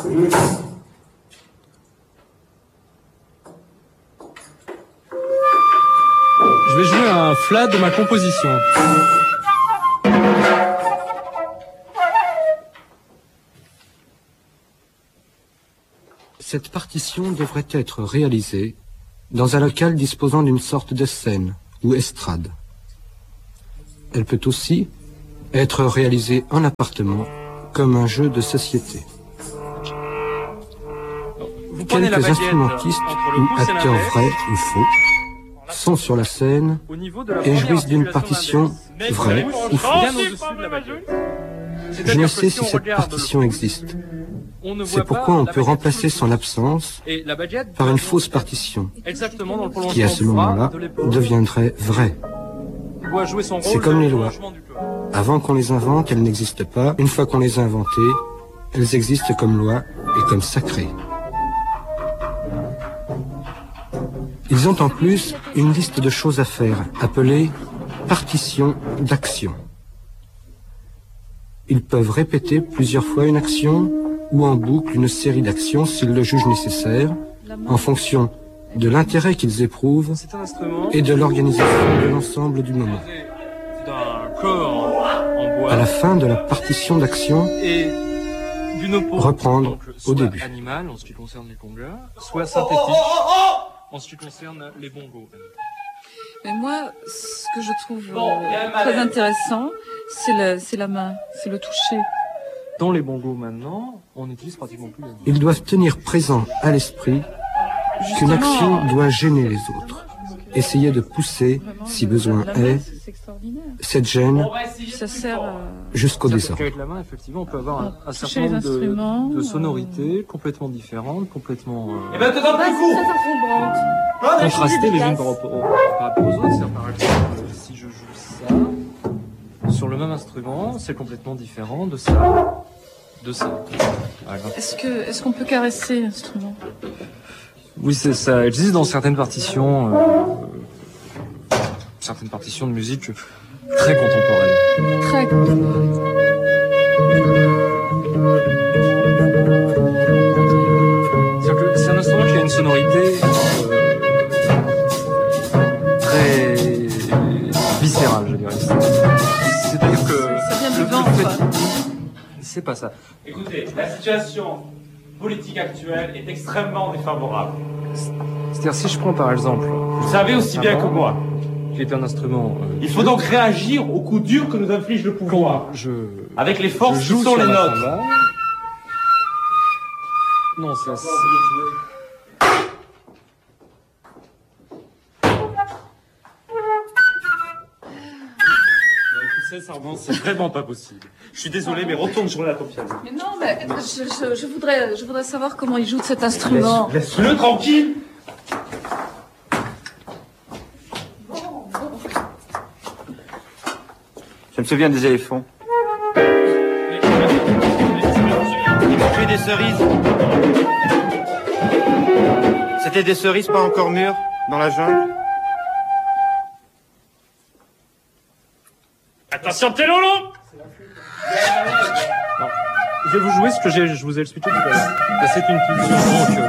Je vais jouer un flat de ma composition. Cette partition devrait être réalisée dans un local disposant d'une sorte de scène ou estrade. Elle peut aussi être réalisée en appartement comme un jeu de société. Quelques instrumentistes ou acteurs vrais ou faux sont sur la scène et jouissent d'une partition vraie ou fausse. Je ne sais si cette partition existe. C'est pourquoi on peut remplacer son absence par une fausse partition, qui à ce moment-là deviendrait vraie. C'est comme les lois. Avant qu'on les invente, elles n'existent pas. Une fois qu'on les a inventées, elles existent comme lois et comme sacrées. Ils ont en plus une liste de choses à faire, appelée partition d'action. Ils peuvent répéter plusieurs fois une action ou en boucle une série d'actions s'ils le jugent nécessaire, en fonction de l'intérêt qu'ils éprouvent et de l'organisation de l'ensemble du moment. À la fin de la partition d'action, reprendre au début. Animal en ce qui concerne les congas, soit synthétique en ce qui concerne les bongos. Mais moi, ce que je trouve très intéressant, c'est la main, c'est le toucher. Dans les bongos maintenant, on n'utilise pratiquement plus la main. Ils doivent tenir présent à l'esprit qu'une action doit gêner les autres. Essayer de pousser, si besoin est, cette gêne jusqu'au désordre. Avec la main, effectivement, on peut avoir un certain nombre de sonorités complètement différentes, complètement contrastées les unes par rapport aux autres. Par exemple, si je joue ça, sur le même instrument, c'est complètement différent de ça. Est-ce qu'on peut caresser l'instrument? Oui, c'est ça. Existe dans certaines partitions de musique très contemporaines. Très contemporaines. C'est un instrument qui a une sonorité très viscérale, je dirais. C'est-à-dire que ça vient du ventre. C'est pas ça. Écoutez, la situation politique actuelle est extrêmement défavorable. C'est-à-dire, si je prends par exemple... Vous savez aussi bien que moi. Qui est un instrument... Il faut donc réagir aux coups durs que nous inflige le pouvoir. Avec les forces qui sont les nôtres. Non, ça... C'est vraiment pas possible. Je suis désolé, mais retourne sur la paupière. Mais non, mais je voudrais savoir comment il joue de cet instrument. Laisse-le tranquille. Je me souviens des éléphants. Ils mangeaient des cerises. C'était des cerises pas encore mûres dans la jungle. Attention, t'es lolo. Je vais vous jouer ce que je vous ai expliqué tout à l'heure. C'est une pulsion.